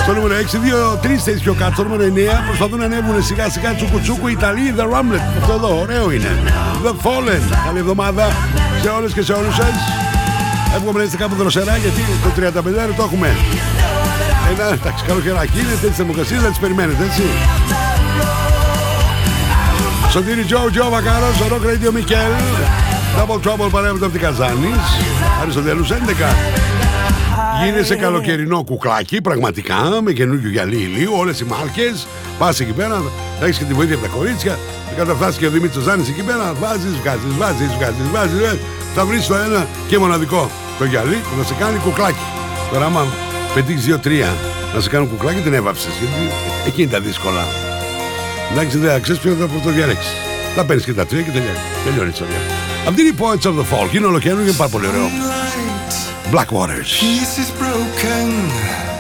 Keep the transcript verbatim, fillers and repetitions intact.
Στο νούμερο έξι, δύο τρεις θέσεις πιο κάτω. Στο νούμερο εννέα προσπαθούν να ανέβουν σιγά σιγά τσούκου τσούκου οι Ιταλοί. The Rumblet. Αυτό εδώ, ωραίο είναι. The Fallen. Καλή εβδομάδα σε όλες και σε όλους σας. Εύχομαι να είστε κάπου δροσερά, γιατί το τριάντα πέντε το έχουμε. Ένα, εντάξει, καλοκαιράκι είναι, τέτοιες θερμοκρασίες να τις περιμένετε, έτσι. Σωτήρι Τζο, Τζο Βακάρος, ο Rock Radio Μικέλ. Double Trouble παρέμβεται από την Καζάνης. Αριστοτέλους έντεκα. Γίνεσαι καλοκαιρινό κουκλάκι, πραγματικά, με καινούργιο γυαλί ηλίου, όλες οι μάρκες. Πας εκεί πέρα, θα έχεις και τη βοήθεια από τα κορίτσια. Και καταφτάσει και ο Δημήτρης Ζάνης εκεί πέρα, βάζεις, βγάζεις, βάζεις, βγάζεις, βάζεις. Θα βρεις το ένα και μοναδικό το γυαλί που θα σε κάνει κουκλάκι. Τώρα, άμα πετύχεις δύο τρία να σε κάνουν κουκλάκι, την έβαψες. Γιατί εκεί είναι τα δύσκολα. Εντάξει, δεν ξέρεις ποιο θα το διαλέξεις. Θα παίρνεις και τα τρία και τελειώνει. Τελειώνει η ιστορία. Αυτή είναι η Poets of the Folk. Είναι ολοκαίρινο και είναι πάρα πολύ ωραίο. Black Waters.